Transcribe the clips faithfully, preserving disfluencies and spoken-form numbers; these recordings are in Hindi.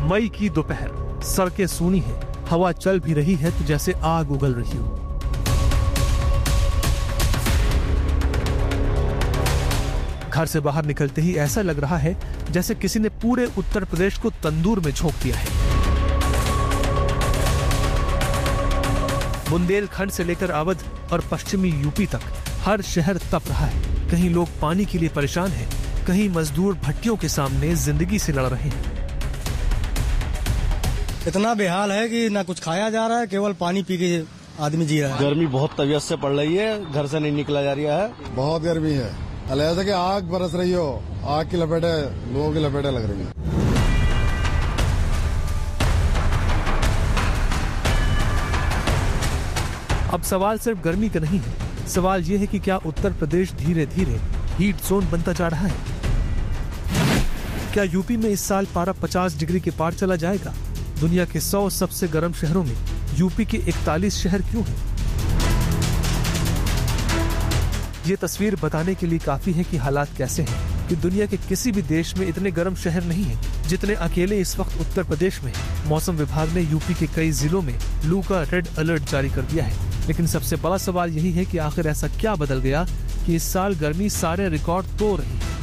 मई की दोपहर, सड़कें सूनी हैं, हवा चल भी रही है तो जैसे आग उगल रही हो। घर से बाहर निकलते ही ऐसा लग रहा है जैसे किसी ने पूरे उत्तर प्रदेश को तंदूर में झोंक दिया है। बुंदेलखंड से लेकर अवध और पश्चिमी यूपी तक हर शहर तप रहा है। कहीं लोग पानी के लिए परेशान हैं, कहीं मजदूर भट्टियों के सामने जिंदगी से लड़ रहे हैं। इतना बेहाल है कि ना कुछ खाया जा रहा है, केवल पानी पी के आदमी जी रहा है। गर्मी बहुत तबीयत से पड़ रही है, घर से नहीं निकला जा रहा है। बहुत गर्मी है, ऐसा कि आग बरस रही हो, आग की लपेटे, लोगों की लपेटे लग रही है। अब सवाल सिर्फ गर्मी का नहीं है, सवाल यह है कि क्या उत्तर प्रदेश धीरे धीरे हीट जोन बनता जा रहा है? क्या यूपी में इस साल पारा पचास डिग्री के पार चला जाएगा? दुनिया के सौ सबसे गर्म शहरों में यूपी के इकतालीस शहर क्यों हैं? ये तस्वीर बताने के लिए काफी है कि हालात कैसे हैं, कि दुनिया के किसी भी देश में इतने गर्म शहर नहीं हैं जितने अकेले इस वक्त उत्तर प्रदेश में हैं। मौसम विभाग ने यूपी के कई जिलों में लू का रेड अलर्ट जारी कर दिया है, लेकिन सबसे बड़ा सवाल यही है कि आखिर ऐसा क्या बदल गया कि इस साल गर्मी सारे रिकॉर्ड तोड़ रही है।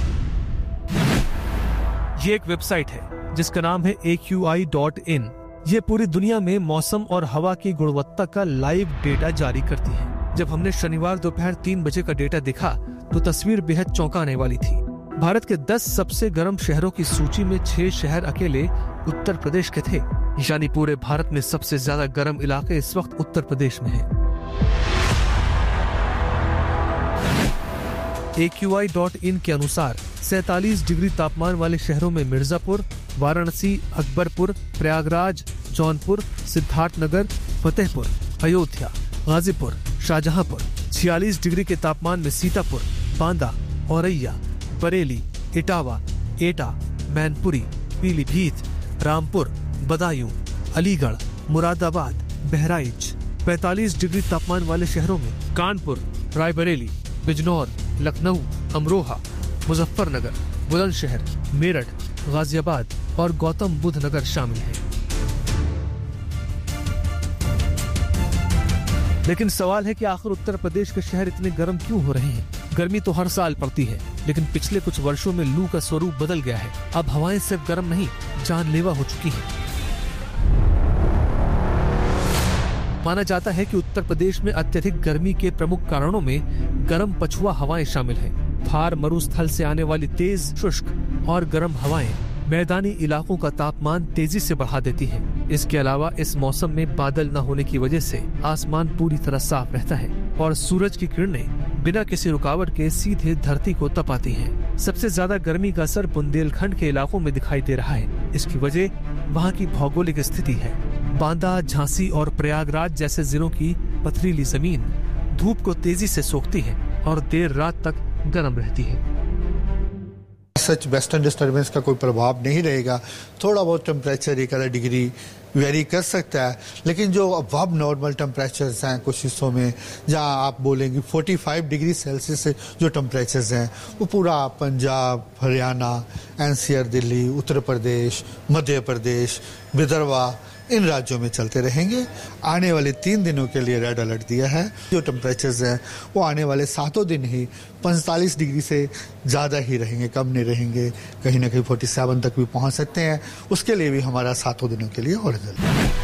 ये एक वेबसाइट है जिसका नाम है ए क्यू आई डॉट इन। ये पूरी दुनिया में मौसम और हवा की गुणवत्ता का लाइव डेटा जारी करती है। जब हमने शनिवार दोपहर तीन बजे का डेटा देखा तो तस्वीर बेहद चौंकाने वाली थी। भारत के दस सबसे गर्म शहरों की सूची में छह शहर अकेले उत्तर प्रदेश के थे, यानी पूरे भारत में सबसे ज्यादा गर्म इलाके इस वक्त उत्तर प्रदेश में हैं। ए क्यू आई डॉट इन के अनुसार सैतालीस डिग्री तापमान वाले शहरों में मिर्जापुर, वाराणसी, अकबरपुर, प्रयागराज, जौनपुर, सिद्धार्थनगर, फतेहपुर, अयोध्या, गाजीपुर, शाहजहांपुर। छियालीस डिग्री के तापमान में सीतापुर, बांदा, औरैया, बरेली, इटावा, एटा, मैनपुरी, पीलीभीत, रामपुर, बदायूं, अलीगढ़, मुरादाबाद, बहराइच। पैंतालीस डिग्री तापमान वाले शहरों में कानपुर, रायबरेली, बिजनौर, लखनऊ, अमरोहा, मुजफ्फरनगर, बुलंदशहर, मेरठ, गाजियाबाद और गौतम बुद्ध नगर शामिल हैं। लेकिन सवाल है कि आखिर उत्तर प्रदेश के शहर इतने गर्म क्यों हो रहे हैं? गर्मी तो हर साल पड़ती है, लेकिन पिछले कुछ वर्षों में लू का स्वरूप बदल गया है। अब हवाएं सिर्फ गर्म नहीं, जानलेवा हो चुकी हैं। माना जाता है कि उत्तर प्रदेश में अत्यधिक गर्मी के प्रमुख कारणों में गर्म पछुआ हवाएं शामिल हैं। थार मरुस्थल से आने वाली तेज, शुष्क और गर्म हवाएं मैदानी इलाकों का तापमान तेजी से बढ़ा देती हैं। इसके अलावा इस मौसम में बादल न होने की वजह से आसमान पूरी तरह साफ रहता है और सूरज की किरणें बिना किसी रुकावट के सीधे धरती को तपाती हैं। सबसे ज्यादा गर्मी का असर बुंदेलखंड के इलाकों में दिखाई दे रहा है। इसकी वजह वहाँ की भौगोलिक स्थिति है। बांदा, झांसी और प्रयागराज जैसे जिलों की पथरीली जमीन धूप को तेजी से सोखती है और देर रात तक गर्म रहती है। सच वेस्टर्न डिस्टर्बेंस का कोई प्रभाव नहीं रहेगा। थोड़ा बहुत टेम्परेचर एक आधा डिग्री वेरी कर सकता है, लेकिन जो अब नॉर्मल टेम्परेचर्स हैं कुछ हिस्सों में, जहां आप बोलेंगे पैंतालीस डिग्री सेल्सियस से जो टेम्परेचर्स हैं वो पूरा Punjab, Haryana, N C R, Delhi, Uttar Pradesh, Madhya Pradesh, Vidarbha, इन राज्यों में चलते रहेंगे। आने वाले तीन दिनों के लिए रेड अलर्ट दिया है। जो टेम्परेचर्स हैं वो आने वाले सातों दिन ही पैंतालीस डिग्री से ज़्यादा ही रहेंगे, कम नहीं रहेंगे। कहीं ना कहीं सैंतालीस तक भी पहुंच सकते हैं। उसके लिए भी हमारा सातों दिनों के लिए ऑरेंज अलर्ट।